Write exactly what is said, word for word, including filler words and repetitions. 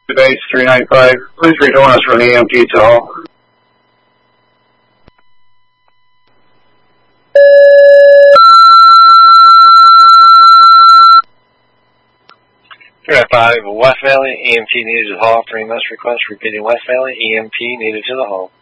Base three nine five, please rejoin us for an E M T to Hall. three nine five, West Valley, E M T needed to the Hall. Three must request repeating West Valley, E M T needed to the Hall.